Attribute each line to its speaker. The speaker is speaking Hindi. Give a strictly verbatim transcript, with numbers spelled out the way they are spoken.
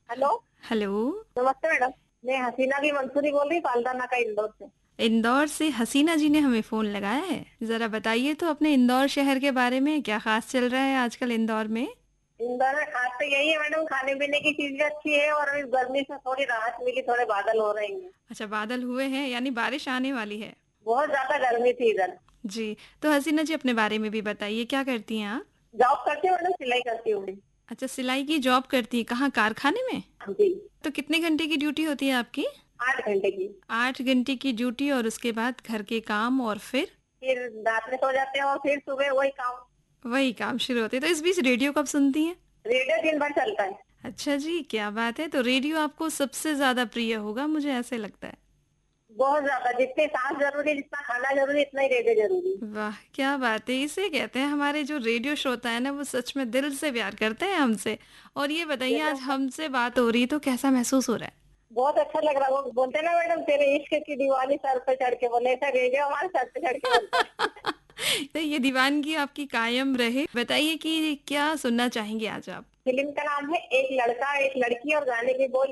Speaker 1: हेलो।
Speaker 2: हेलो।
Speaker 1: नमस्ते मैडम। मैं हसीना भी मंसूरी बोल रही पाल्दाना का इंदौर से।
Speaker 2: इंदौर से हसीना जी ने हमें फोन लगाया है। जरा बताइए तो अपने इंदौर शहर के बारे में, क्या खास चल रहा है आजकल इंदौर में?
Speaker 1: इंदौर में खास तो यही है मैडम, खाने पीने की चीज भी अच्छी है और अभी गर्मी से थोड़ी राहत मिली, थोड़े बादल हो रहे हैं।
Speaker 2: अच्छा, बादल हुए हैं यानी बारिश आने वाली है।
Speaker 1: बहुत ज्यादा गर्मी थी इधर।
Speaker 2: जी। तो हसीना जी अपने बारे में भी बताइए, क्या करती हैं आप?
Speaker 1: जॉब करती हूँ मैडम, सिलाई करती हूँ मैं।
Speaker 2: अच्छा, सिलाई की जॉब करती हैं, कहाँ, कारखाने में?
Speaker 1: हाँ जी।
Speaker 2: तो कितने घंटे की ड्यूटी होती है आपकी?
Speaker 1: आठ घंटे की।
Speaker 2: आठ घंटे की ड्यूटी, और उसके बाद घर के काम, और फिर
Speaker 1: फिर रात में सो जाते हैं और फिर सुबह वही काम।
Speaker 2: वही काम शुरू होते हैं। तो इस बीच रेडियो कब सुनती हैं?
Speaker 1: रेडियो दिन भर चलता है।
Speaker 2: अच्छा जी, क्या बात है। तो रेडियो आपको सबसे ज्यादा प्रिय होगा, मुझे ऐसे लगता है।
Speaker 1: बहुत ज्यादा, जितनी सांस जरूरी, जितना खाना जरूरी, इतना ही रेडियो जरूरी।
Speaker 2: वाह, क्या बात है। इसे कहते हैं, हमारे जो रेडियो श्रोता है ना, वो सच में दिल से प्यार करते हैं हमसे। और ये बताइए,
Speaker 1: जैसे
Speaker 2: आज हमसे बात हो रही तो कैसा महसूस हो रहा है?
Speaker 1: बहुत अच्छा लग रहा है। वो बोलते हैं ना मैडम, तेरे इश्क की दीवानी सर पे चढ़ के, बोले ऐसा रेडियो हमारे सर पे चढ़ के बोलता है।
Speaker 2: तो ये दीवानगी आपकी कायम रहे। बताइए कि क्या सुनना चाहेंगे आज आप?
Speaker 1: फिल्म का नाम है एक लड़का एक लड़की और गाने के बोल